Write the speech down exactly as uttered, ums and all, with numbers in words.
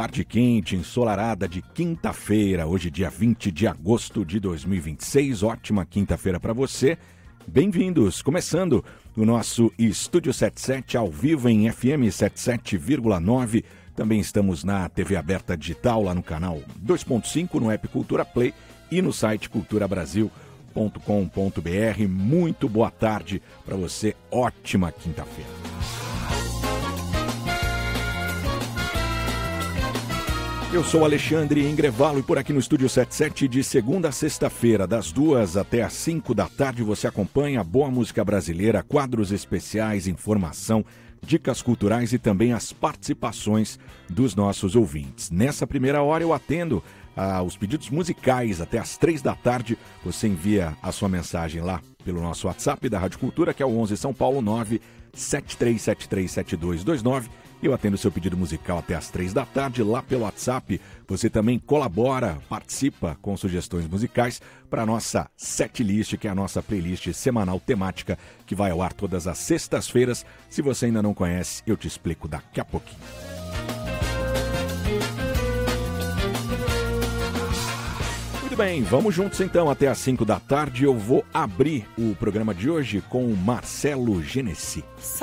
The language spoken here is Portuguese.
tarde quente, ensolarada de quinta-feira, hoje dia vinte de agosto de dois mil e vinte e seis. Ótima quinta-feira para você. Bem-vindos, começando o nosso Estúdio setenta e sete ao vivo em F M setenta e sete vírgula nove. Também estamos na T V aberta digital, lá no canal dois ponto cinco, no app Cultura Play e no site cultura brasil ponto com ponto b r. Muito boa tarde para você, ótima quinta-feira. Eu sou Alexandre Ingrevalo e por aqui no Estúdio setenta e sete, de segunda a sexta-feira, das duas até às cinco da tarde, você acompanha a boa música brasileira, quadros especiais, informação, dicas culturais e também as participações dos nossos ouvintes. Nessa primeira hora eu atendo aos pedidos musicais até às três da tarde. Você envia a sua mensagem lá pelo nosso WhatsApp da Rádio Cultura, que é o onze São Paulo nove sete três sete três sete dois dois nove. Eu atendo o seu pedido musical até às três da tarde lá pelo WhatsApp. Você também colabora, participa com sugestões musicais para a nossa setlist, que é a nossa playlist semanal temática que vai ao ar todas as sextas-feiras. Se você ainda não conhece, eu te explico daqui a pouquinho. Muito bem, vamos juntos então até às cinco da tarde. Eu vou abrir o programa de hoje com o Marcelo Genesi.